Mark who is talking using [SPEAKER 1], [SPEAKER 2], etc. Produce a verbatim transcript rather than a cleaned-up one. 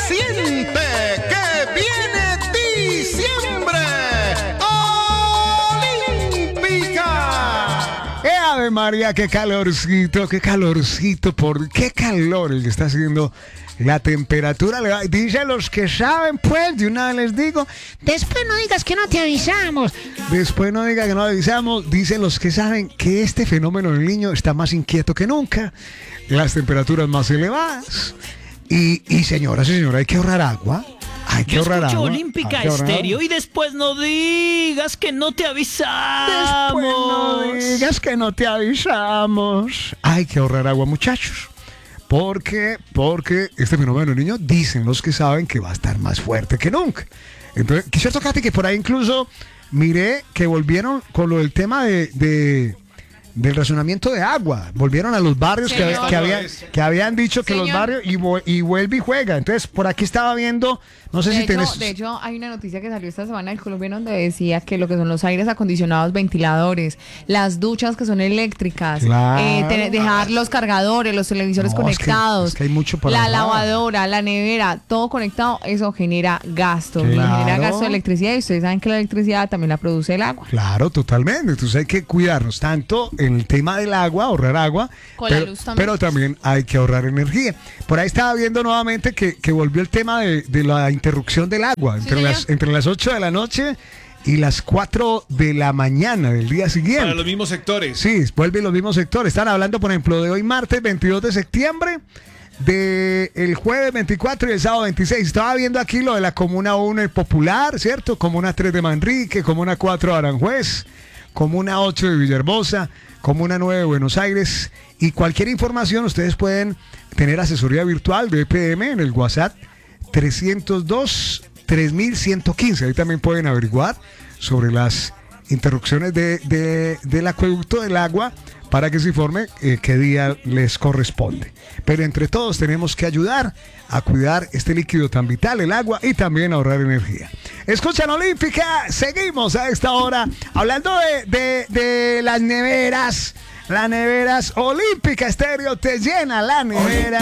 [SPEAKER 1] siente que viene diciembre olímpica.
[SPEAKER 2] ¡Eh, Ave María, qué calorcito, qué calorcito! ¿Por qué calor el que está haciendo? La temperatura le va, dice los que saben, pues, de una vez les digo,
[SPEAKER 3] después no digas que no te avisamos.
[SPEAKER 2] Después no diga que no avisamos, dicen los que saben que este fenómeno del niño está más inquieto que nunca, las temperaturas más elevadas. Y, y señoras y señores, hay que ahorrar agua. Hay que
[SPEAKER 4] Yo
[SPEAKER 2] ahorrar
[SPEAKER 4] escucho
[SPEAKER 2] agua.
[SPEAKER 4] Olímpica
[SPEAKER 2] Hay que ahorrar
[SPEAKER 4] Estéreo
[SPEAKER 2] agua.
[SPEAKER 4] y después no digas que no te avisamos.
[SPEAKER 2] Después no digas que no te avisamos. Hay que ahorrar agua, muchachos. Porque, porque este fenómeno del niño, dicen los que saben que va a estar más fuerte que nunca. Entonces, es cierto, Katy, que por ahí incluso miré que volvieron con lo del tema de, de del racionamiento de agua. Volvieron a los barrios que, que, habían, que habían dicho que
[SPEAKER 5] Señor.
[SPEAKER 2] los barrios y, vu- y vuelve y juega. Entonces, por aquí estaba viendo, no sé
[SPEAKER 5] De
[SPEAKER 2] si
[SPEAKER 5] hecho,
[SPEAKER 2] tenés...
[SPEAKER 5] de hecho, hay una noticia que salió esta semana del Colombiano donde decía que lo que son los aires acondicionados, ventiladores, las duchas que son eléctricas,
[SPEAKER 2] Claro.
[SPEAKER 5] eh, tener- dejar los cargadores, los televisores
[SPEAKER 2] No, es que-
[SPEAKER 5] conectados,
[SPEAKER 2] es que hay mucho para
[SPEAKER 5] la
[SPEAKER 2] ahorrar.
[SPEAKER 5] lavadora, la nevera, todo conectado, eso genera gasto, y
[SPEAKER 2] Claro.
[SPEAKER 5] genera gasto de electricidad, y ustedes saben que la electricidad también la produce el agua.
[SPEAKER 2] Claro, totalmente. Entonces hay que cuidarnos tanto en el tema del agua, ahorrar agua,
[SPEAKER 5] Con la
[SPEAKER 2] pero,
[SPEAKER 5] luz también.
[SPEAKER 2] pero también hay que ahorrar energía. Por ahí estaba viendo nuevamente que, que volvió el tema de, de la interrupción del agua entre,
[SPEAKER 5] señor.
[SPEAKER 2] las, entre las ocho de la noche y las cuatro de la mañana del día siguiente.
[SPEAKER 6] Para los mismos sectores.
[SPEAKER 2] Sí, vuelven los mismos sectores. Están hablando, por ejemplo, de hoy martes veintidós de septiembre, de el jueves veinticuatro y el sábado veintiséis. Estaba viendo aquí lo de la Comuna uno el Popular, ¿cierto? Comuna tres de Manrique, Comuna cuatro de Aranjuez, Comuna ocho de Villahermosa, Comuna nueve de Buenos Aires. Y cualquier información ustedes pueden tener asesoría virtual de E P M en el WhatsApp trescientos dos, tres mil ciento quince. Ahí también pueden averiguar sobre las interrupciones de, de- del acueducto del agua para que se informe eh, qué día les corresponde. Pero entre todos tenemos que ayudar a cuidar este líquido tan vital, el agua, y también ahorrar energía. Escuchan Olímpica, seguimos a esta hora hablando de, de- de las neveras. Las neveras, Olímpica Estéreo te llena la nevera.